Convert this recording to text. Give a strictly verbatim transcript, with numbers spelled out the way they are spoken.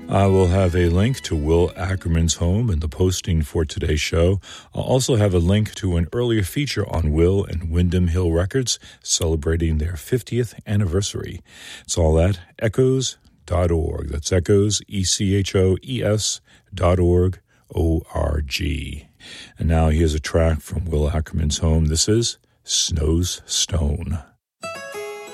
I will have a link to Will Ackerman's home in the posting for today's show. I'll also have a link to an earlier feature on Will and Windham Hill Records celebrating their fiftieth anniversary. It's all at echoes dot org. That's echoes, E C H O E S dot org, O R G. And now here's a track from Will Ackerman's home. This is Snow's Stone.